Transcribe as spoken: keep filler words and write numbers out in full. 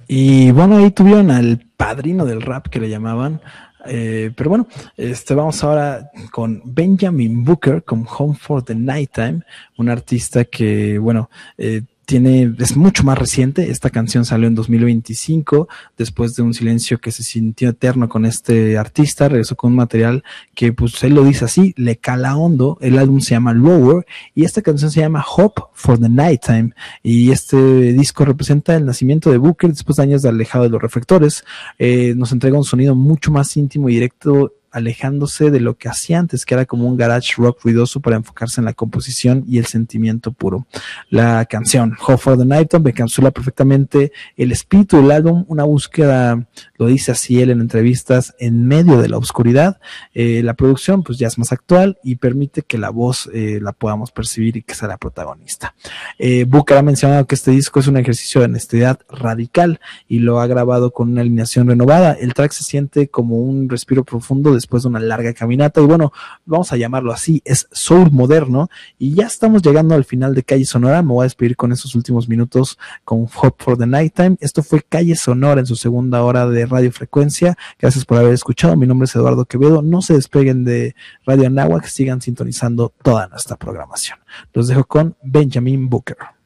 Y bueno, ahí tuvieron al padrino del rap que le llamaban. Eh, pero bueno, este, vamos ahora con Benjamin Booker, con Home for the Nighttime, un artista que, bueno, eh, tiene, es mucho más reciente. Esta canción salió en dos mil veinticinco, después de un silencio que se sintió eterno con este artista. Regresó con un material que, pues, él lo dice así, le cala hondo. El álbum se llama Lower y esta canción se llama Hope for the Nighttime, y este disco representa el nacimiento de Booker después de años de alejado de los reflectores. Eh, nos entrega un sonido mucho más íntimo y directo, alejándose de lo que hacía antes, que era como un garage rock ruidoso, para enfocarse en la composición y el sentimiento puro. La canción Hope for the Nighttime encapsula perfectamente el espíritu del álbum, una búsqueda, lo dice así él en entrevistas, en medio de la oscuridad. Eh, la producción pues ya es más actual y permite que la voz eh, la podamos percibir y que sea la protagonista. Eh, Booker ha mencionado que este disco es un ejercicio de honestidad radical y lo ha grabado con una alineación renovada. El track se siente como un respiro profundo después de una larga caminata, y bueno, vamos a llamarlo así, es soul moderno. Y ya estamos llegando al final de Calle Sonora. Me voy a despedir con estos últimos minutos con Hope for the Nighttime. Esto fue Calle Sonora en su segunda hora de Radio Frecuencia. Gracias por haber escuchado. Mi nombre es Eduardo Quevedo. No se despeguen de Radio Anáhuac, sigan sintonizando toda nuestra programación. Los dejo con Benjamin Booker.